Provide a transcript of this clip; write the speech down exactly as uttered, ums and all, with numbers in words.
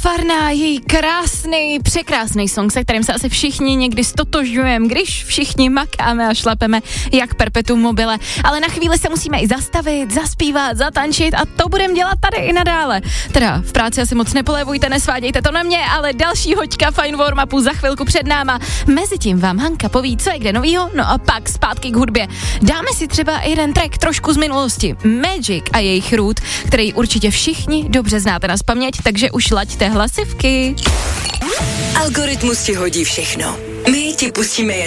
Farná, její krásný, překrásný song, se kterým se asi všichni někdy stotožňujeme, když všichni makáme a šlapeme jak perpetuum mobile. Ale na chvíli se musíme i zastavit, zaspívat, zatančit a to budeme dělat tady i nadále. Teda v práci asi moc nepolevujte, nesvádějte to na mě, ale další hoďka Fine warm-upu za chvilku před náma. Mezitím vám Hanka poví, co je kde novýho, no a pak zpátky k hudbě. Dáme si třeba jeden track trošku z minulosti. Magic a jejich Root, který určitě všichni dobře znáte na spaměť, takže už laďte hlasivky. Algoritmus ti hodí všechno. My ti pustíme jen